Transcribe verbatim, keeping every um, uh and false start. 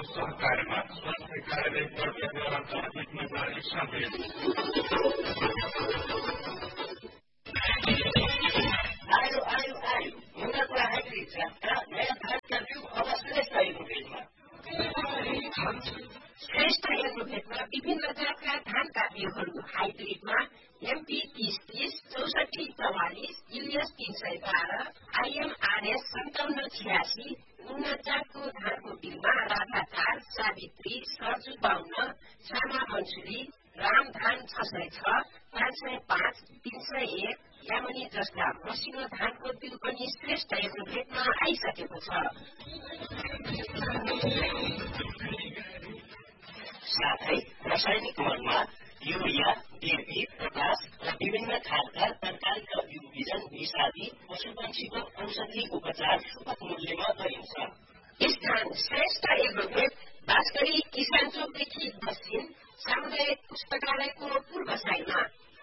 सहकारमा स्वास्थ्य कार्यालय पर्यटनद्वारा चलचित्रमा जारी सन्देश। आयो आयो आयो उन्नतको हाइब्रिड जातका नयाँ धानका बिउ अब श्रेष्ठ एग्रोभेटमा। श्रेष्ठ एग्रोभेटमा विभिन्न जातका धानका बिउहरू हाइब्रिडमा एमपी तीस तीस चौसठी चौवालिस युएस तीन सय बाह्र आइएमआरएस सन्ताउन्न छियासी उन्नत जातको धानको बिउमा राधाचार सावित्री सर्जु बाहुन श्यामा मन्सुरी रामधान छ सय छ पाँच सय पाँच तीन सय एक यामनी जस्ता मसिनो धानको बिउ पनि श्रेष्ठ एग्रोभेटमा आइसकेको छ। साथै रासायनिक मलमा युरिया डिएपी पोटास र विभिन्न खालका तरकारीका बिउ बिजन विषादी पशुपक्षीको औषधि उपचार सुपथ मूल्यमा गरिन्छ। स्थान श्रेष्ठ एग्रोभेट बास्करी किसान चोकदेखि दक्षिण सामुदायिक पुस्तकालयको पूर्व साइडमा